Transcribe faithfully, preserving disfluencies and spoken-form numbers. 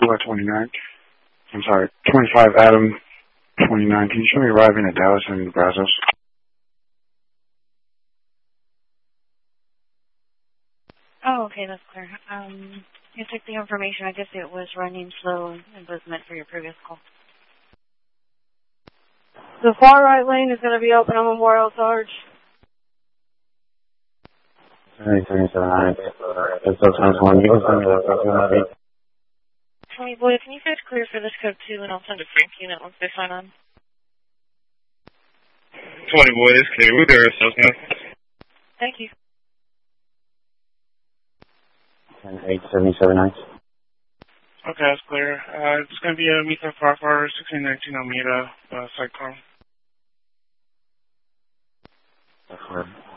July twenty-ninth. I'm sorry, twenty-five Adam twenty-nine. Can you show me arriving at Dallas and Brazos? Oh, okay, that's clear. Um, you took the information. I guess it was running slow and was meant for your previous call. The far right lane is going to be open on Memorial Sarge. seventy-seven nine. It's still times one. You can send the Tony Boy, can you guys clear for this code two, and I'll send a Frank unit once they sign on? Tony Boy, it's clear. We'll do ourselves now. Thank you. eight seventy-seven nine. Okay, that's clear. Uh, it's going to be a Mita Farfar sixteen nineteen Almeida uh, sidecar. That's clear.